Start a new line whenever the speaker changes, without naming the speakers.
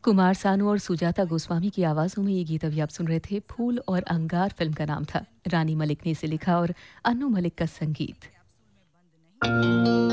कुमार सानू और सुजाता गोस्वामी की आवाज़ों में ये गीत अभी आप सुन रहे थे। फूल और अंगार फ़िल्म का नाम था। रानी मलिक ने इसे लिखा और अन्नू मलिक का संगीत।